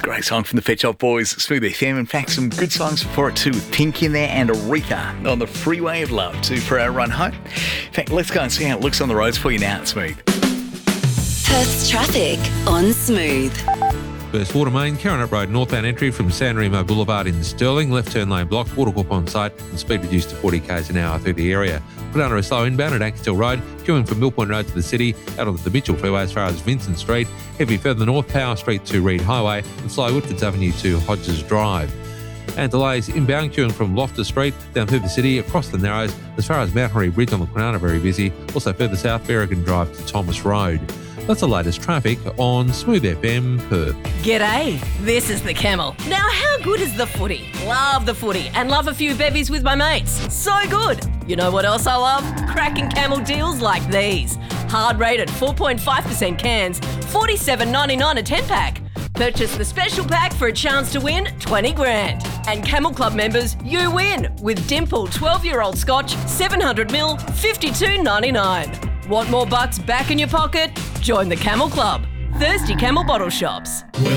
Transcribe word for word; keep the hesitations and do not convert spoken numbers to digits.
great song from the Pet Shop Boys, Smooth F M. In fact, some good songs before it too, with Pink in there and Aretha on the Freeway of Love too for our run home. In fact, let's go and see how it looks on the roads for you now at Smooth. Perth's traffic on Smooth. First water main, Karrinyup Road northbound entry from San Remo Boulevard in Stirling. Left turn lane blocked, water corp on site and speed reduced to forty k's an hour through the area. Put under a slow inbound at Ankerstil Road, queuing from Mill Point Road to the city, out onto the Mitchell Freeway as far as Vincent Street. Heavy further north, Power Street to Reed Highway and slow Woodfords Avenue to Hodges Drive. And delays inbound, queuing from Loftus Street down through the city, across the Narrows as far as Mount Henry Bridge on the Kwinana, very busy. Also further south, Berrigan Drive to Thomas Road. That's the latest traffic on Smooth F M Perth. G'day, this is the Camel. Now, how good is the footy? Love the footy and love a few bevies with my mates. So good. You know what else I love? Cracking Camel deals like these. Hard rated four point five percent cans, forty-seven ninety-nine a ten pack. Purchase the special pack for a chance to win twenty grand. And Camel Club members, you win with Dimple twelve-year-old Scotch, seven hundred mil, fifty-two ninety-nine. Want more bucks back in your pocket? Join the Camel Club. Thirsty Camel Bottle Shops.